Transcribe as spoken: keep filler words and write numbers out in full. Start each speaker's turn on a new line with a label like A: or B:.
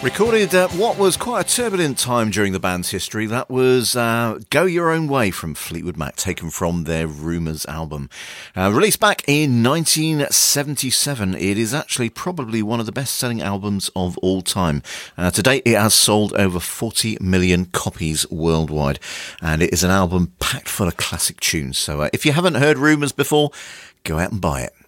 A: Recorded at what was quite a turbulent time during the band's history. That was uh, Go Your Own Way from Fleetwood Mac, taken from their Rumours album. Uh, released back in nineteen seventy-seven, it is actually probably one of the best-selling albums of all time. Uh, to date, it has sold over forty million copies worldwide, and it is an album packed full of classic tunes. So uh, if you haven't heard Rumours before, go out and buy it.